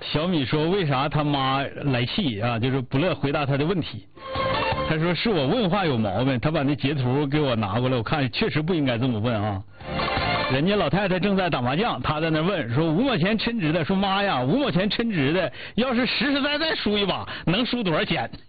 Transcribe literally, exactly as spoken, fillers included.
小米说为啥他妈来气啊？就是不乐回答他的问题。他说是我问话有毛病，他把那截图给我拿过来，我看确实不应该这么问啊。人家老太太正在打麻将，他在那问说五毛钱抻直的，说妈呀，五毛钱抻直的，要是实实在在输一把，能输多少钱？